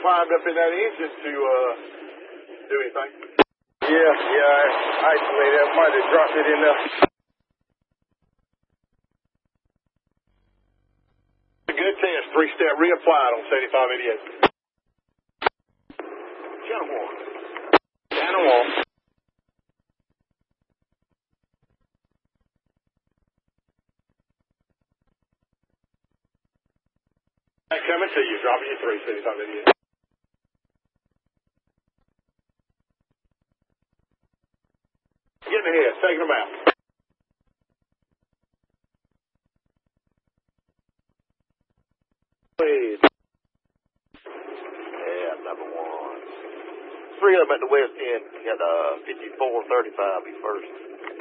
climbed up in that engine to do anything? Yeah, I isolated that. Might have dropped it in there. A good test. 3-step reapplied on 7588. Channel 1. Channel 1. Coming to you, dropping you 3, 7588. Getting ahead, taking them out. Please. Yeah, number 1. 3 of them at the west end. You got 5435 be first.